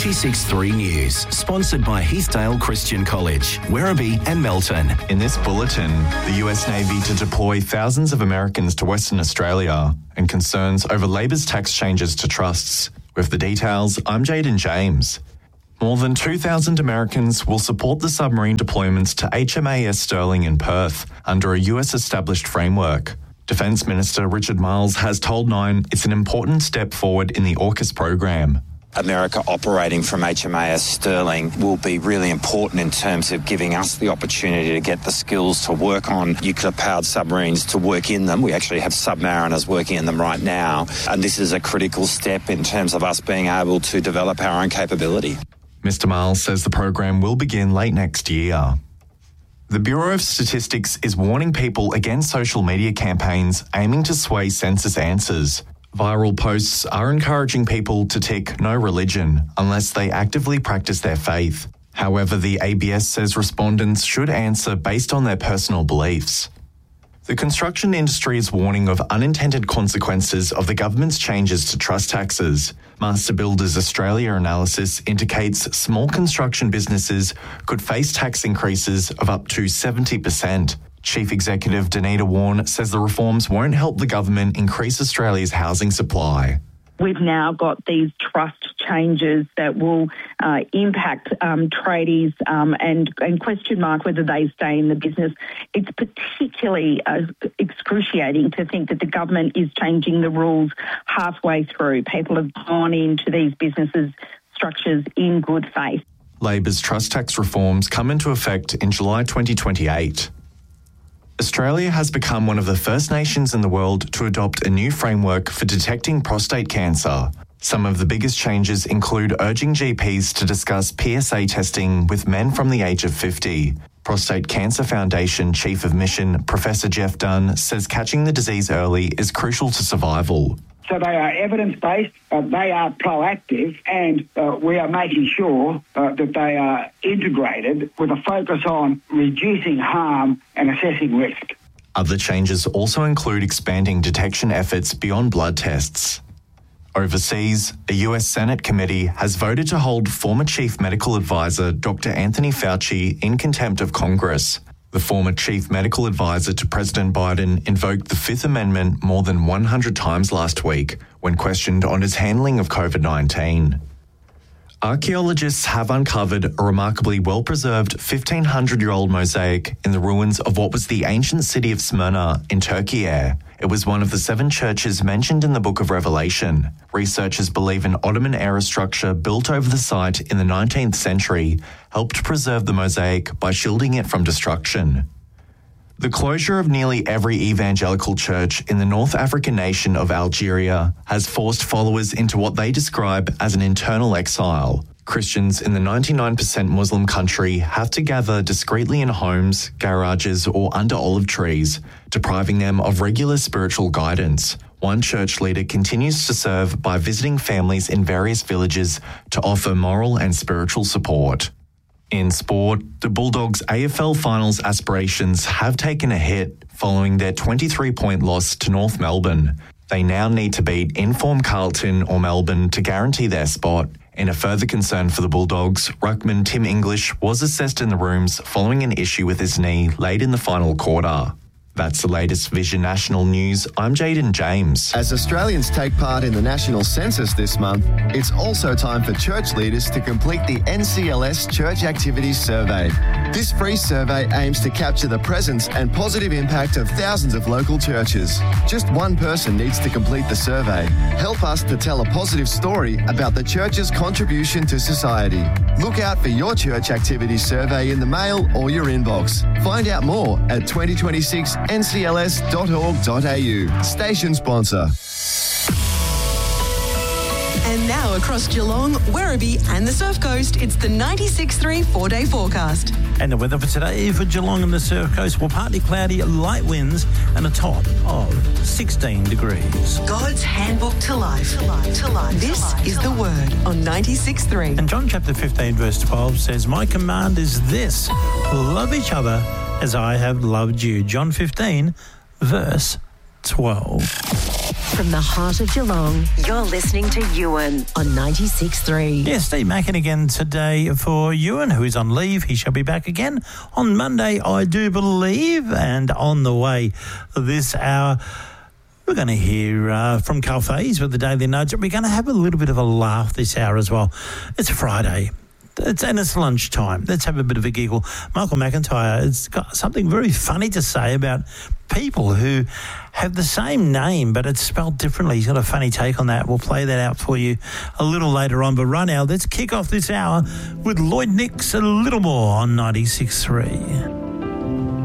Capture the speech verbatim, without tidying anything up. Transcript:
ninety-six point three News, sponsored by Heathdale Christian College, Werribee and Melton. In this bulletin, the U S Navy to deploy thousands of Americans to Western Australia and concerns over Labor's tax changes to trusts. With the details, I'm Jaden James. More than two thousand Americans will support the submarine deployments to H M A S Sterling in Perth under a U S-established framework. Defence Minister Richard Marles has told Nine it's an important step forward in the AUKUS program. America operating from H M A S Sterling will be really important in terms of giving us the opportunity to get the skills to work on nuclear-powered submarines, to work in them. We actually have submariners working in them right now, and this is a critical step in terms of us being able to develop our own capability. Mister Marles says the program will begin late next year. The Bureau of Statistics is warning people against social media campaigns aiming to sway census answers. Viral posts are encouraging people to tick no religion unless they actively practice their faith. However, the A B S says respondents should answer based on their personal beliefs. The construction industry is warning of unintended consequences of the government's changes to trust taxes. Master Builders Australia analysis indicates small construction businesses could face tax increases of up to seventy percent. Chief Executive Danita Warren says the reforms won't help the government increase Australia's housing supply. We've now got these trust changes that will uh, impact um, tradies um, and, and question mark whether they stay in the business. It's particularly uh, excruciating to think that the government is changing the rules halfway through. People have gone into these businesses structures in good faith. Labor's trust tax reforms come into effect in July twenty twenty-eight. Australia has become one of the first nations in the world to adopt a new framework for detecting prostate cancer. Some of the biggest changes include urging G Ps to discuss P S A testing with men from the age of fifty. Prostate Cancer Foundation Chief of Mission, Professor Jeff Dunn, says catching the disease early is crucial to survival. So they are evidence-based, uh, they are proactive, and uh, we are making sure uh, that they are integrated with a focus on reducing harm and assessing risk. Other changes also include expanding detection efforts beyond blood tests. Overseas, a U S Senate committee has voted to hold former Chief Medical Advisor Doctor Anthony Fauci in contempt of Congress. The former chief medical advisor to President Biden invoked the Fifth Amendment more than one hundred times last week when questioned on his handling of COVID nineteen. Archaeologists have uncovered a remarkably well-preserved fifteen hundred-year-old mosaic in the ruins of what was the ancient city of Smyrna in Turkey. It was one of the seven churches mentioned in the Book of Revelation. Researchers believe an Ottoman-era structure built over the site in the nineteenth century helped preserve the mosaic by shielding it from destruction. The closure of nearly every evangelical church in the North African nation of Algeria has forced followers into what they describe as an internal exile. Christians in the ninety-nine percent Muslim country have to gather discreetly in homes, garages, or under olive trees, depriving them of regular spiritual guidance. One church leader continues to serve by visiting families in various villages to offer moral and spiritual support. In sport, the Bulldogs' A F L Finals aspirations have taken a hit following their twenty-three point loss to North Melbourne. They now need to beat in-form Carlton or Melbourne to guarantee their spot. In a further concern for the Bulldogs, ruckman Tim English was assessed in the rooms following an issue with his knee late in the final quarter. That's the latest Vision National News. I'm Jaden James. As Australians take part in the national census this month, it's also time for church leaders to complete the N C L S Church Activities Survey. This free survey aims to capture the presence and positive impact of thousands of local churches. Just one person needs to complete the survey. Help us to tell a positive story about the church's contribution to society. Look out for your Church Activities Survey in the mail or your inbox. Find out more at twenty twenty-six N C L S dot org dot A U. Station sponsor. And now across Geelong, Werribee and the Surf Coast, it's the ninety-six point three four-day forecast. And the weather for today for Geelong and the Surf Coast, well, partly cloudy, light winds and a top of sixteen degrees. God's handbook to life. To life. To life. This to life. is the word on ninety-six point three. And John chapter fifteen verse twelve says, my command is this, love each other as I have loved you. John fifteen verse twelve. From the heart of Geelong, you're listening to Ewan on ninety-six three. Yes, Steve Mackin again today for Ewan, who is on leave. He shall be back again on Monday, I do believe. And on the way this hour, we're going to hear uh, from Carl Faze with the Daily Nudge. We're going to have a little bit of a laugh this hour as well. It's Friday. It's, and it's lunchtime. Let's have a bit of a giggle. Michael McIntyre has got something very funny to say about people who have the same name but it's spelled differently. He's got a funny take on that. We'll play that out for you a little later on. But right now, let's kick off this hour with Lloyd Nix a little more on ninety-six three.